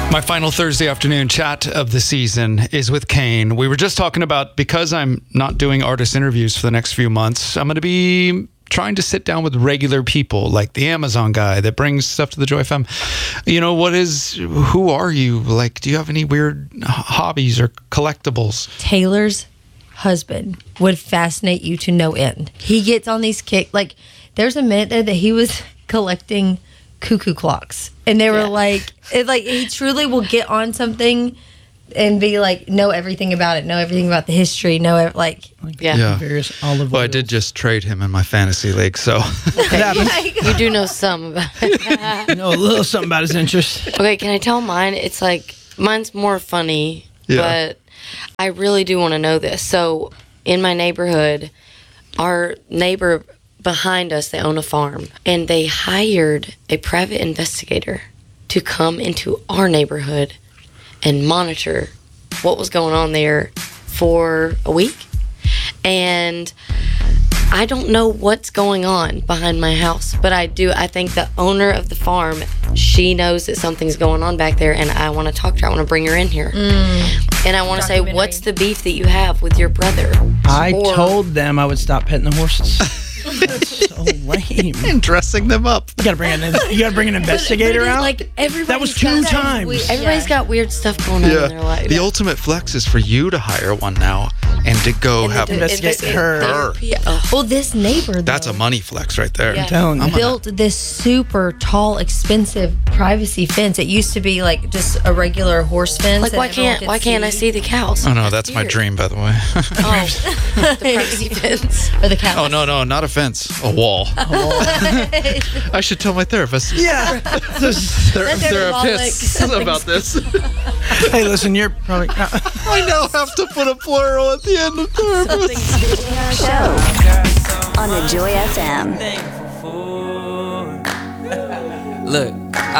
My final Thursday afternoon chat of the season is with Kane. We were just talking about, because I'm not doing artist interviews for the next few months, I'm going to be trying to sit down with regular people, like the Amazon guy that brings stuff to the Joy FM. You know, who are you? Like, do you have any weird hobbies or collectibles? Taylor's husband would fascinate you to no end. He gets on these kicks. Like, there's a minute there that he was collecting cuckoo clocks, and they were like he truly will get on something and be like, know everything about it, know everything about the history, various olive Well, I oils. did just trade him in my fantasy league, so You do know some about it. You know a little something about his interest. Okay, can I tell mine? It's like, mine's more funny, Yeah. but I really do want to know this. So, in my neighborhood, our neighbor behind us, they own a farm, and they hired a private investigator to come into our neighborhood and monitor what was going on there for a week. And I don't know what's going on behind my house, but I think the owner of the farm, she knows that something's going on back there, and I want to talk to her. I want to bring her in here. And I want to say, Documentary. what's the beef that you have with your brother? I Or- told them I would stop petting the horses. That's so lame. and dressing them up. You gotta bring an investigator out. Like, everybody's That was two times. Everybody's got weird stuff going on in their life. The ultimate flex is for you to hire one now and to go And have to investigate her. therapy. Ugh. Well, this neighbor, though, That's a money flex right there. Yeah. I'm telling you. built this super tall, expensive privacy fence. It used to be like just a regular horse fence. Like, that why everyone can't could I see the cows? Oh, no, that's my Weird. dream, by the way. Oh, the privacy fence. Or the cows. Oh, no, not a fence. A wall. I should tell my therapist. Yeah. Therapists about this. Hey, listen, you're probably. I now have to put a plural at the end of therapist. Show on the Joy FM. Look,